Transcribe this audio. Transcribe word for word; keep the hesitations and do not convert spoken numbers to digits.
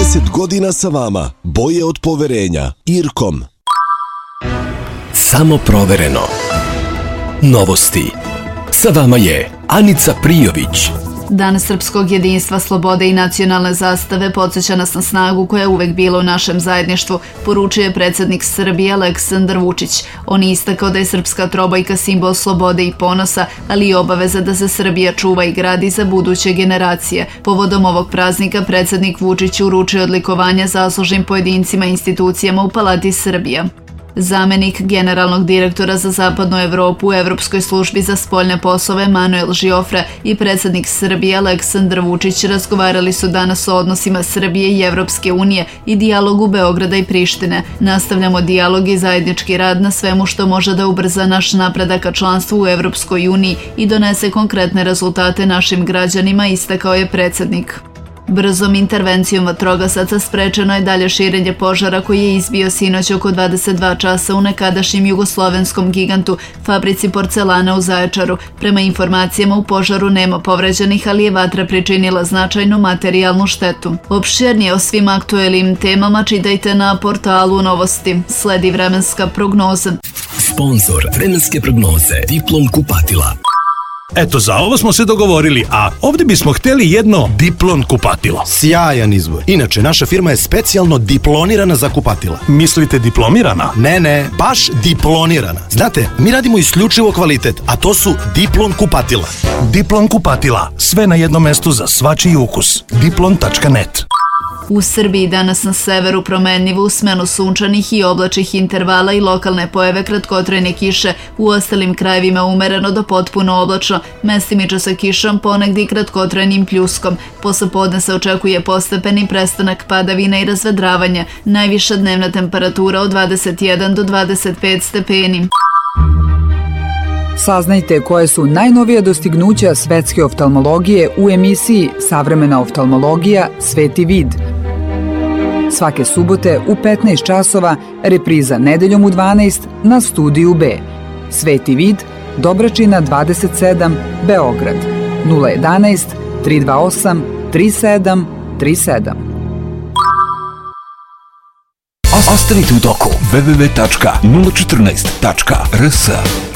trideset godina sa vama. Boje od poverenja. Irkom. Samo provereno. Novosti. Sa vama je Anica Prijović. Dan srpskog jedinstva, slobode i nacionalne zastave podsjeća nas na snagu koja je uvek bila u našem zajedništvu, poručio je predsjednik Srbije Aleksandar Vučić. On je istakao da je srpska trobojka simbol slobode i ponosa, ali i obaveza da se Srbija čuva i gradi za buduće generacije. Povodom ovog praznika predsjednik Vučić uručio odlikovanja zaslužnim pojedincima i institucijama u Palati Srbija. Zamenik generalnog direktora za zapadnu Evropu u Evropskoj službi za spoljne poslove Manuel Žiofre i predsjednik Srbije Aleksandar Vučić razgovarali su danas o odnosima Srbije i Evropske unije i dijalogu Beograda i Prištine. Nastavljamo dijalog i zajednički rad na svemu što može da ubrza naš napredak ka članstvu u Evropskoj uniji i donese konkretne rezultate našim građanima, istakao je predsjednik. Brzom intervencijom vatrogasaca sprečeno je dalje širenje požara koji je izbio sinoć oko dvadeset dva časa u nekadašnjem jugoslovenskom gigantu, fabrici porcelana u Zaječaru. Prema informacijama u požaru nema povređenih, ali je vatra pričinila značajnu materijalnu štetu. Opširnije o svim aktuelnim temama čitajte na portalu Novosti. Sledi vremenska prognoza. Sponzor vremenske prognoze Diplom kupatila. Eto, za ovo smo se dogovorili, a ovdje bismo htjeli jedno Diplon kupatilo. Sjajan izbor. Inače, naša firma je specijalno diplonirana za kupatila. Mislite diplomirana? Ne, ne, baš diplonirana. Znate, mi radimo isključivo kvalitet, a to su Diplon kupatila. Diplon kupatila. Sve na jednom mestu za svačiji ukus. diplon tačka net. U Srbiji danas na severu promenljivo u smenu sunčanih i oblačnih intervala i lokalne pojave kratkotrajne kiše, u ostalim krajevima umereno do potpuno oblačno, mestimično sa kišom, ponegdje i kratkotrajnim pljuskom. Poslepodne se očekuje postepeni prestanak padavina i razvedravanja, najviša dnevna temperatura od dvadeset jedan do dvadeset pet stepeni. Saznajte koje su najnovije dostignuća svetske oftalmologije u emisiji Savremena oftalmologija – Sveti vid. Svake subote u petnaest časova, repriza nedeljom u dvanaest na Studiju B. Sveti vid, Dobračina dvadeset sedam, Beograd. nula jedanaest, tri dva osam, tri sedam tri sedam. Ostanite u toku. w w w tačka nula četrnaest tačka r s